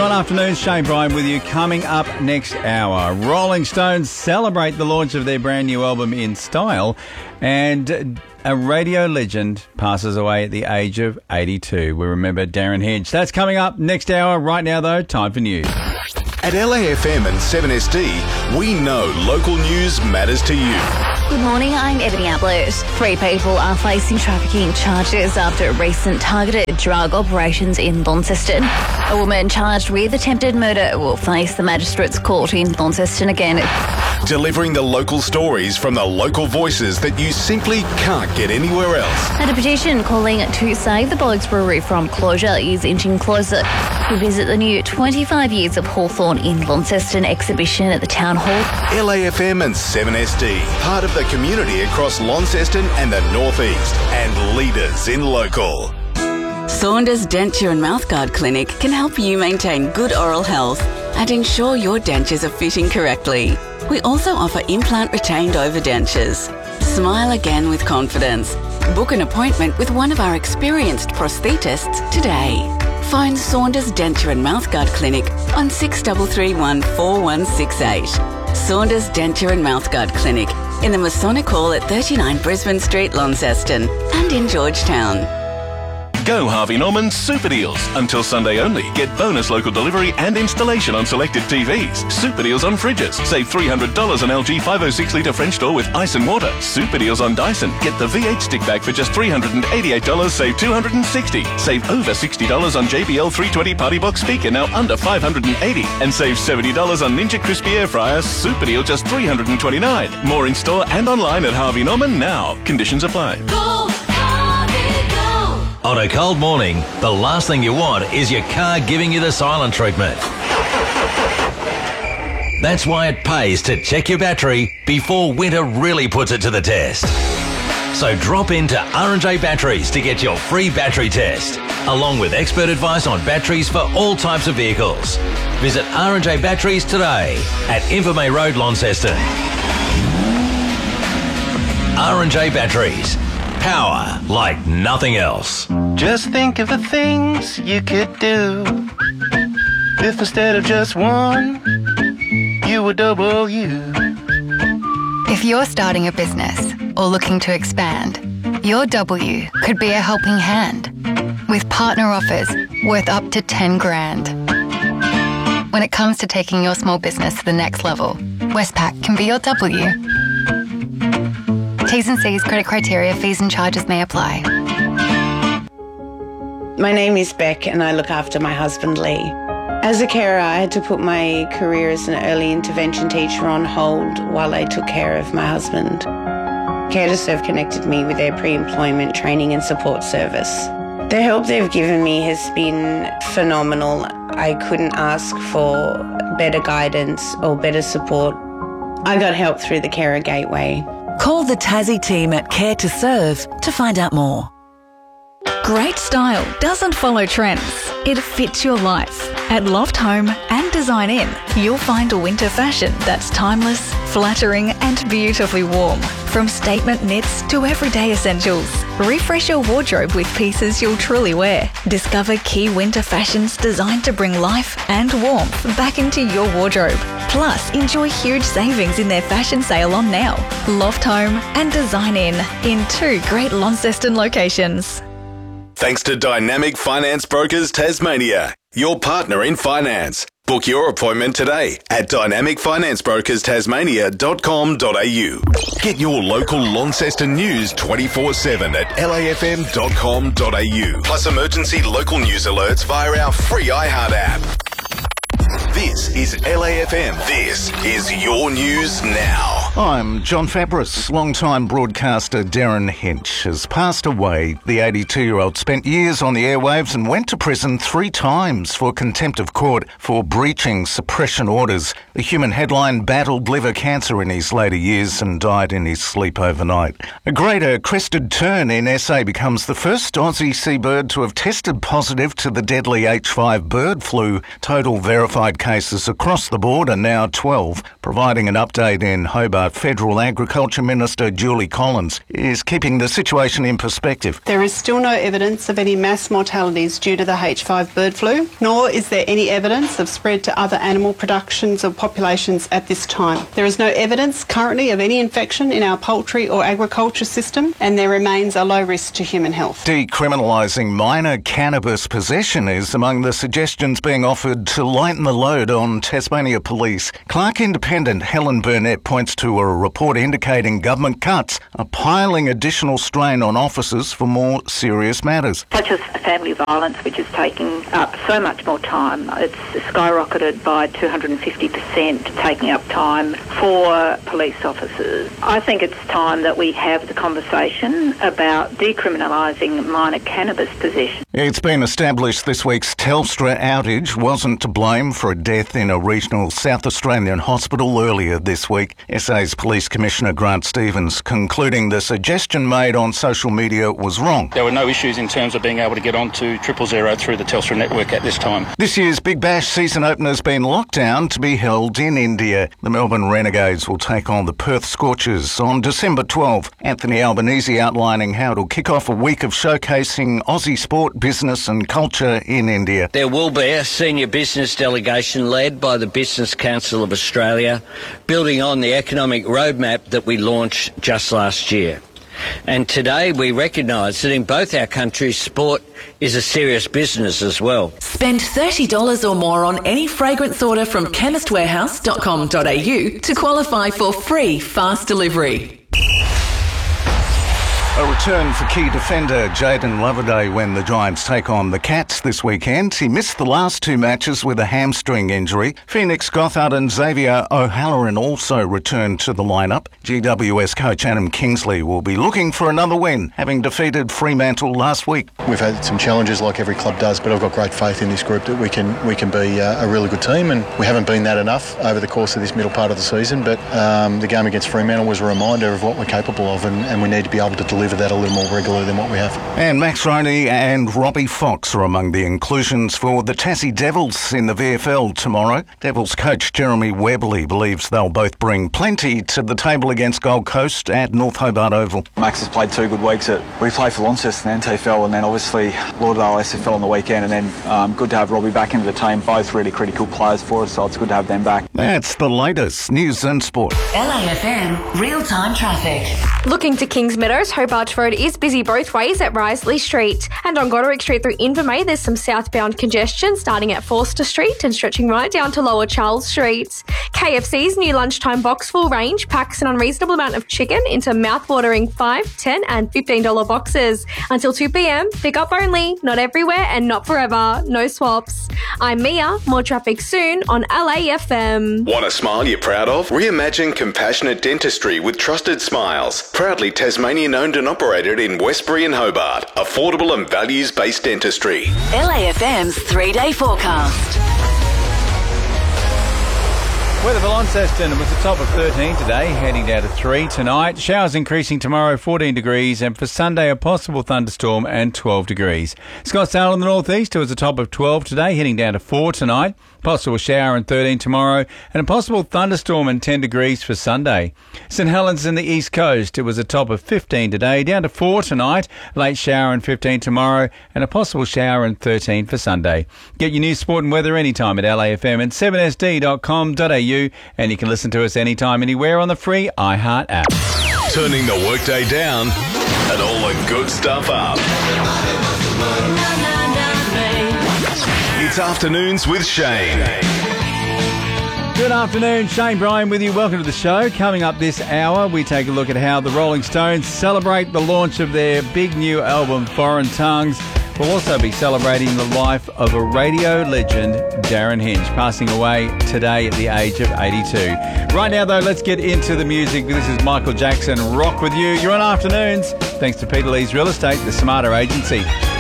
John Afternoons, Shane Bryan with you. Coming up next hour, Rolling Stones celebrate the launch of their brand new album In Style, and a radio legend passes away at the age of 82. We remember Darren Hinch. That's coming up next hour. Right now, though, time for news. At LAFM and 7SD, we know local news matters to you. Good morning, I'm Ebony Ablett. 3 people are facing trafficking charges after recent targeted drug operations in Launceston. A woman charged with attempted murder will face the Magistrates Court in Launceston again. Delivering the local stories from the local voices that you simply can't get anywhere else. And a petition calling to save the Blokes Brewery from closure is inching closer. You visit the new 25 Years of Hawthorn in Launceston exhibition at the Town Hall. LAFM and 7SD, part of the community across Launceston and the North East, and leaders in local. Saunders Denture and Mouthguard Clinic can help you maintain good oral health and ensure your dentures are fitting correctly. We also offer implant retained overdentures. Smile again with confidence. Book an appointment with one of our experienced prosthetists today. Phone Saunders Denture and Mouthguard Clinic on 6331 4168. Saunders Denture and Mouthguard Clinic in the Masonic Hall at 39 Brisbane Street, Launceston, and in Georgetown. Go Harvey Norman Super Deals. Until Sunday only. Get bonus local delivery and installation on selected TVs. Super Deals on fridges. Save $300 on LG 506 litre French door with ice and water. Super Deals on Dyson. Get the V8 stick bag for just $388. Save $260. Save over $60 on JBL 320 Party Box speaker, now under $580. And save $70 on Ninja Crispy Air Fryer. Super Deal just $329. More in store and online at Harvey Norman now. Conditions apply. On a cold morning, the last thing you want is your car giving you the silent treatment. That's why it pays to check your battery before winter really puts it to the test. So drop into R&J Batteries to get your free battery test, along with expert advice on batteries for all types of vehicles. Visit R&J Batteries today at Invermay Road, Launceston. R&J Batteries. Power like nothing else. Just think of the things you could do if instead of just one, you were double you. If you're starting a business or looking to expand, your W could be a helping hand with partner offers worth up to 10 grand. When it comes to taking your small business to the next level, Westpac can be your W. T's and C's, credit criteria, fees and charges may apply. My name is Beck and I look after my husband Lee. As a carer, I had to put my career as an early intervention teacher on hold while I took care of my husband. Care to Serve connected me with their pre-employment training and support service. The help they've given me has been phenomenal. I couldn't ask for better guidance or better support. I got help through the Carer Gateway. Call the Tassie team at Care to Serve to find out more. Great style doesn't follow trends. It fits your life. At Loft Home and Design In, you'll find a winter fashion that's timeless, flattering and beautifully warm. From statement knits to everyday essentials, refresh your wardrobe with pieces you'll truly wear. Discover key winter fashions designed to bring life and warmth back into your wardrobe. Plus, enjoy huge savings in their fashion sale on now. Loft Home and Design in 2 great Launceston locations. Thanks to Dynamic Finance Brokers Tasmania, your partner in finance. Book your appointment today at dynamicfinanceBrokersTasmania.com.au. Get your local Launceston news 24/7 at lafm.com.au. Plus emergency local news alerts via our free iHeart app. This is LAFM. This is your news now. I'm John Fabris. Long-time broadcaster Darren Hinch has passed away. The 82-year-old spent years on the airwaves and went to prison 3 times for contempt of court for breaching suppression orders. The Human headline battled liver cancer in his later years and died in his sleep overnight. A greater crested tern in SA becomes the first Aussie seabird to have tested positive to the deadly H5 bird flu. Total verified cases across the board are now 12, providing an update in Hobart. Federal Agriculture Minister Julie Collins is keeping the situation in perspective. There is still no evidence of any mass mortalities due to the H5 bird flu, nor is there any evidence of spread to other animal productions or populations at this time. There is no evidence currently of any infection in our poultry or agriculture system, and there remains a low risk to human health. Decriminalising minor cannabis possession is among the suggestions being offered to lighten the load on Tasmania Police. Clark Independent Helen Burnett points to a report indicating government cuts are piling additional strain on officers for more serious matters. Such as family violence, which is taking up so much more time. It's skyrocketed by 250%, taking up time for police officers. I think it's time that we have the conversation about decriminalising minor cannabis possession. It's been established this week's Telstra outage wasn't to blame for a death in a regional South Australian hospital earlier this week. SA's Police Commissioner Grant Stevens concluding the suggestion made on social media was wrong. There were no issues in terms of being able to get onto 000 through the Telstra network at this time. This year's Big Bash season opener has been locked down to be held in India. The Melbourne Renegades will take on the Perth Scorchers on December 12. Anthony Albanese outlining how it'll kick off a week of showcasing Aussie sport, business and culture in India. There will be a senior business delegation led by the Business Council of Australia, building on the economic roadmap that we launched just last year. And today we recognise that in both our countries, sport is a serious business as well. Spend $30 or more on any fragrance order from chemistwarehouse.com.au to qualify for free fast delivery. A return for key defender Jayden Loveday when the Giants take on the Cats this weekend. He missed the last two matches with a hamstring injury. Phoenix Gothard and Xavier O'Halloran also returned to the lineup. GWS coach Adam Kingsley will be looking for another win, having defeated Fremantle last week. We've had some challenges like every club does, but I've got great faith in this group that we can be a really good team, and we haven't been that enough over the course of this middle part of the season, but the game against Fremantle was a reminder of what we're capable of, and we need to be able to deliver that a little more regularly than what we have. And Max Roney and Robbie Fox are among the inclusions for the Tassie Devils in the VFL tomorrow. Devils coach Jeremy Webley believes they'll both bring plenty to the table against Gold Coast at North Hobart Oval. Max has played 2 good weeks. We play for Launceston and TFL, and then obviously Lauderdale SFL on the weekend, and then good to have Robbie back into the team. Both really critical players for us, so it's good to have them back. That's the latest news and sport. LAFM real-time traffic. Looking to Kings Meadows, Hobart Road is busy both ways at Risley Street. And on Goderic Street through Invermay, there's some southbound congestion starting at Forster Street and stretching right down to Lower Charles Street. KFC's new lunchtime box full range packs an unreasonable amount of chicken into mouth-watering $5, $10 and $15 boxes. Until 2 p.m, pick up only, not everywhere and not forever, no swaps. I'm Mia, more traffic soon on LAFM. Want a smile you're proud of? Reimagine compassionate dentistry with Trusted Smiles. Proudly Tasmanian owned and operated in Westbury and Hobart. Affordable and values-based dentistry. LAFM's 3-day forecast. Weather for Launceston was the top of 13 today, heading down to 3 tonight. Showers increasing tomorrow, 14 degrees, and for Sunday, a possible thunderstorm and 12 degrees. Scottsdale in the northeast was the top of 12 today, heading down to 4 tonight. Possible shower and 13 tomorrow, and a possible thunderstorm and 10 degrees for Sunday. St Helens in the east coast, it was a top of 15 today, down to 4 tonight. Late shower and 15 tomorrow, and a possible shower and 13 for Sunday. Get your news, sport and weather anytime at LAFM and 7sd.com.au. And you can listen to us anytime, anywhere on the free iHeart app. Turning the workday down and all the good stuff up. It's Afternoons with Shane. Good afternoon, Shane Bryan with you. Welcome to the show. Coming up this hour, we take a look at how the Rolling Stones celebrate the launch of their big new album, Foreign Tongues. We'll also be celebrating the life of a radio legend, Darren Hinch, passing away today at the age of 82. Right now, though, let's get into the music. This is Michael Jackson, Rock With You. You're on Afternoons, thanks to Peter Lee's Real Estate, the Smarter Agency.